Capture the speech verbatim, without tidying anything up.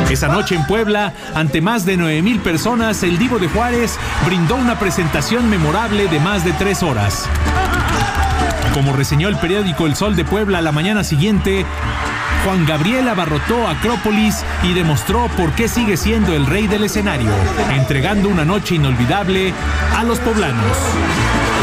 Esa noche en Puebla, ante más de nueve mil personas, el Divo de Juárez brindó una presentación memorable de más de tres horas. Como reseñó el periódico El Sol de Puebla la mañana siguiente, Juan Gabriel abarrotó Acrópolis y demostró por qué sigue siendo el rey del escenario, entregando una noche inolvidable a los poblanos.